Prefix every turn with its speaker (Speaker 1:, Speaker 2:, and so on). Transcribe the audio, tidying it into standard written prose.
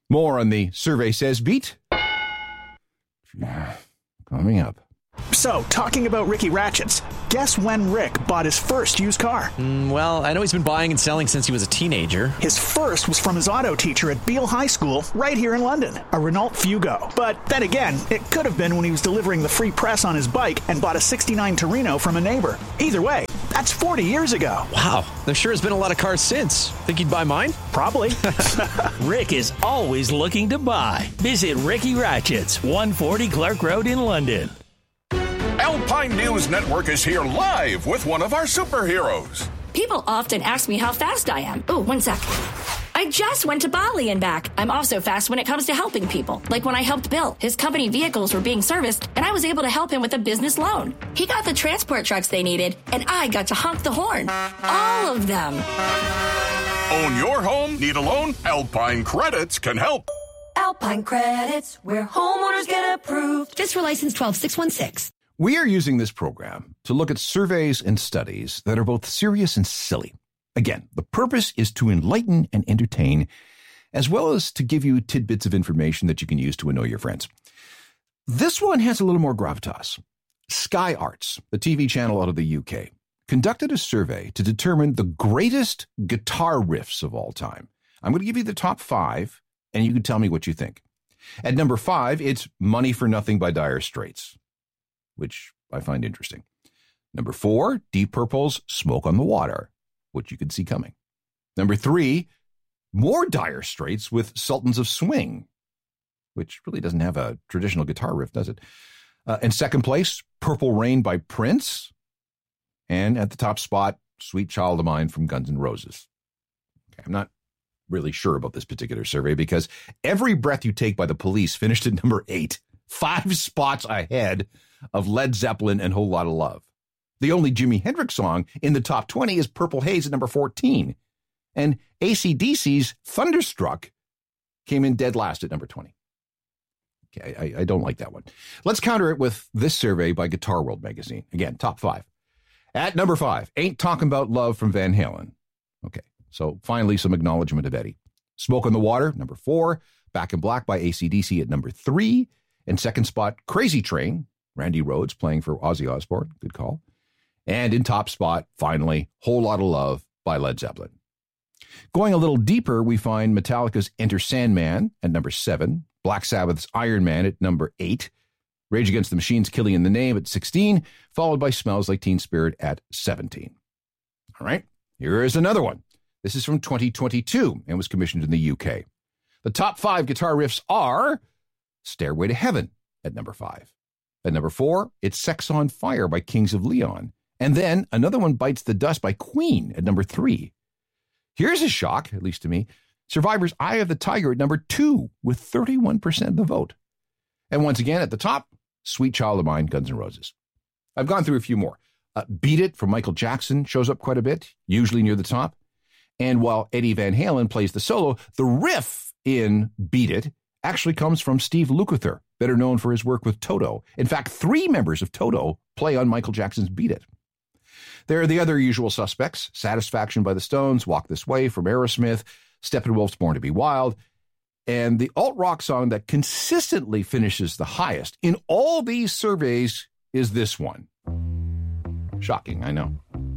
Speaker 1: More on the Survey Says beat coming up.
Speaker 2: So, talking about Ricky Ratchets, guess when Rick bought his first used car?
Speaker 3: Well, I know he's been buying and selling since he was a teenager.
Speaker 2: His first was from his auto teacher at Beale High School, right here in London, a Renault Fugo. But then again, it could have been when he was delivering the free press on his bike and bought a '69 Torino from a neighbor. Either way, that's 40 years ago.
Speaker 3: Wow, there sure has been a lot of cars since. Think he'd buy mine?
Speaker 2: Probably.
Speaker 4: Rick is always looking to buy. Visit Ricky Ratchets, 140 Clark Road in London.
Speaker 5: Alpine News Network is here live with one of our superheroes.
Speaker 6: People often ask me how fast I am. Oh, one sec. I just went to Bali and back. I'm also fast when it comes to helping people. Like when I helped Bill. His company vehicles were being serviced, and I was able to help him with a business loan. He got the transport trucks they needed, and I got to honk the horn. All of them.
Speaker 5: Own your home? Need a loan? Alpine Credits can help.
Speaker 7: Alpine Credits, where homeowners get approved.
Speaker 6: FSRA license 12616.
Speaker 1: We are using this program to look at surveys and studies that are both serious and silly. Again, the purpose is to enlighten and entertain, as well as to give you tidbits of information that you can use to annoy your friends. This one has a little more gravitas. Sky Arts, the TV channel out of the UK, conducted a survey to determine the greatest guitar riffs of all time. I'm going to give you the top 5, and you can tell me what you think. At number 5, it's Money for Nothing by Dire Straits, which I find interesting. Number 4, Deep Purple's Smoke on the Water, which you could see coming. Number 3, more Dire Straits with Sultans of Swing, which really doesn't have a traditional guitar riff, does it? In second place, Purple Rain by Prince. And at the top spot, Sweet Child of Mine from Guns N' Roses. Okay, I'm not really sure about this particular survey because Every Breath You Take by the Police finished at number 8, 5 spots ahead of Led Zeppelin and Whole Lotta Love. The only Jimi Hendrix song in the top 20 is Purple Haze at number 14. And AC/DC's Thunderstruck came in dead last at number 20. Okay, I don't like that one. Let's counter it with this survey by Guitar World magazine. Again, top 5. At number 5, Ain't Talking About Love from Van Halen. Okay, so finally some acknowledgement of Eddie. Smoke on the Water, number 4. Back in Black by AC/DC at number 3. In second spot, Crazy Train, Randy Rhoads playing for Ozzy Osbourne. Good call. And in top spot, finally, Whole Lotta Love by Led Zeppelin. Going a little deeper, we find Metallica's Enter Sandman at number 7, Black Sabbath's Iron Man at number 8, Rage Against the Machine's Killing in the Name at 16, followed by Smells Like Teen Spirit at 17. All right, here is another one. This is from 2022 and was commissioned in the UK. The top 5 guitar riffs are Stairway to Heaven at number 5. At number 4, it's Sex on Fire by Kings of Leon. And then another one bites the dust by Queen at number 3. Here's a shock, at least to me. Survivor's Eye of the Tiger at number 2 with 31% of the vote. And once again, at the top, Sweet Child of Mine, Guns N' Roses. I've gone through a few more. Beat It from Michael Jackson shows up quite a bit, usually near the top. And while Eddie Van Halen plays the solo, the riff in Beat It actually comes from Steve Lukather, better known for his work with Toto. In fact, 3 members of Toto play on Michael Jackson's Beat It. There are the other usual suspects, Satisfaction by the Stones, Walk This Way from Aerosmith, Steppenwolf's Born to Be Wild, and the alt-rock song that consistently finishes the highest in all these surveys is this one. Shocking, I know.